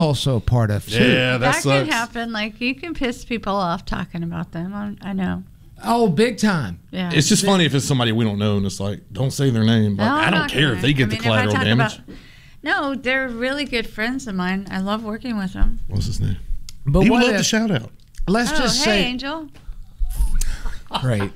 also a part of too. Yeah, that can happen. Like, you can piss people off talking about them. I know. Oh, big time. Yeah. It's just funny if it's somebody we don't know and it's like, don't say their name. Like, No, I don't care if they get the collateral damage. No, they're really good friends of mine. I love working with them. What's his name? But he would what love if, to shout out. Let's just hey, say, Angel. Great.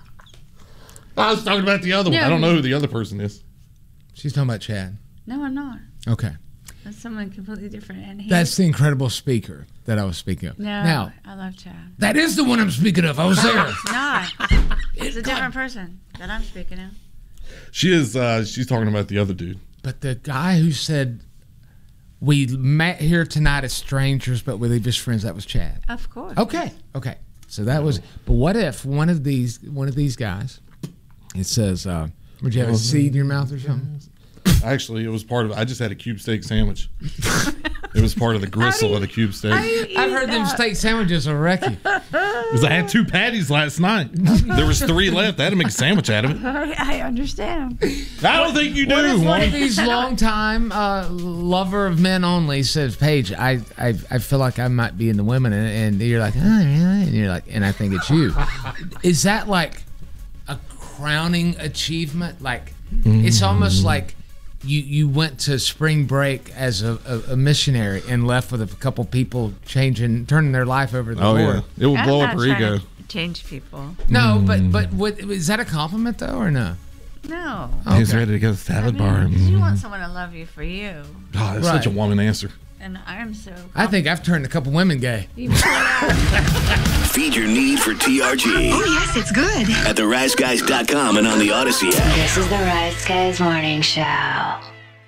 I was talking about the other one. I don't know who the other person is. She's talking about Chad. No, I'm not. Okay. That's someone completely different. And That's the incredible speaker that I was speaking of. No, now, I love Chad. that is the one I'm speaking of. I was there. It's not. It's a different person that I'm speaking of. She is. She's talking about the other dude. But the guy who said, we met here tonight as strangers, but we leave as friends, that was Chad. Of course. Okay. So that was, but what if one of these guys, it says, would you have a seed in your mouth or something? Actually, it was part of. I just had a cube steak sandwich. It was part of the gristle of the cube steak. I've heard them steak sandwiches are wrecky. Because I had 2 patties last night. There was 3 left. I had to make a sandwich out of it. I understand. I don't think you do. What if one of these longtime lover of men only says, Paige, I feel like I might be into women, and you're like, oh, really? And you're like, and I think it's you. Is that like a crowning achievement? Like, it's almost like you went to spring break as a missionary and left with a couple people turning their life over to the Lord. Yeah, it will blow up her ego. Change people. No, but is that a compliment though, or no? No. Okay. He's ready to go to the salad bar. You want someone to love you for you. God, that's such a woman answer. And I'm so. I think I've turned a couple women gay. Feed your need for TRG. Oh, yes, it's good. At theriseguys.com and on the Odyssey app. This is the Rise Guys Morning Show.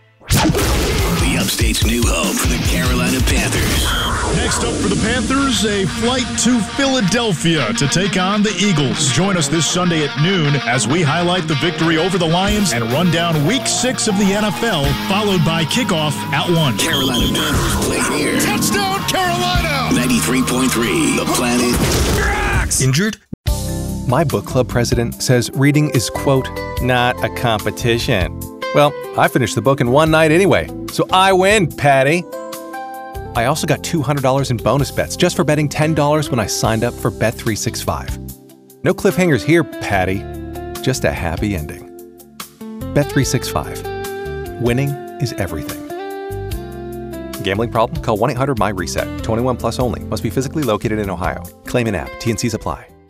The Upstate's new home for the Carolina Panthers. Next up for the Panthers, a flight to Philadelphia to take on the Eagles. Join us this Sunday at noon as we highlight the victory over the Lions and run down Week 6 of the NFL, followed by kickoff at 1. Carolina Panthers play here. Touchdown, Carolina! 93.3, The Planet. Injured? My book club president says reading is, quote, not a competition. Well, I finished the book in one night anyway, so I win, Patty. I also got $200 in bonus bets just for betting $10 when I signed up for Bet365. No cliffhangers here, Patty. Just a happy ending. Bet365. Winning is everything. Gambling problem? Call 1-800-MY-RESET. 21 plus only. Must be physically located in Ohio. Claim in app. T&Cs apply.